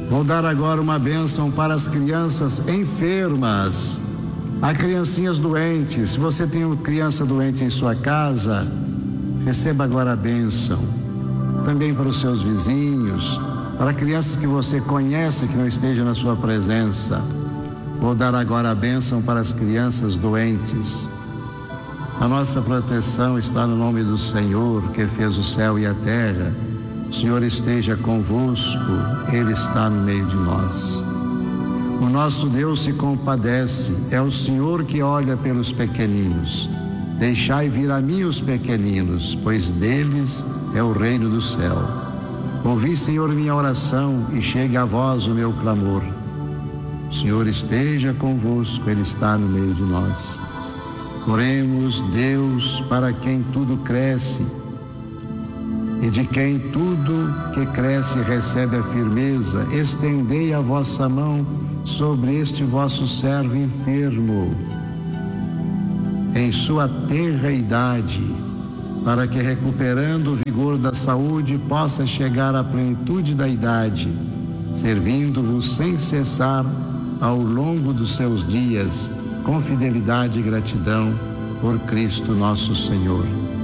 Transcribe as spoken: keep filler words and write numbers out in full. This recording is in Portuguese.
Vou dar agora uma bênção para as crianças enfermas, a criancinhas doentes. Se você tem uma criança doente em sua casa, receba agora a bênção. Também para os seus vizinhos, para crianças que você conhece que não estejam na sua presença. Vou dar agora a bênção para as crianças doentes. A nossa proteção está no nome do Senhor, que fez o céu e a terra. O Senhor esteja convosco, Ele está no meio de nós. O nosso Deus se compadece, é o Senhor que olha pelos pequeninos. Deixai vir a mim os pequeninos, pois deles é o reino do céu. Ouvi, Senhor, minha oração e chegue a vós o meu clamor. O Senhor esteja convosco, Ele está no meio de nós. Oremos, Deus, para quem tudo cresce, e de quem tudo que cresce recebe a firmeza, estendei a vossa mão sobre este vosso servo enfermo, em sua tenra idade, para que, recuperando o vigor da saúde, possa chegar à plenitude da idade, servindo-vos sem cessar ao longo dos seus dias, com fidelidade e gratidão, por Cristo nosso Senhor.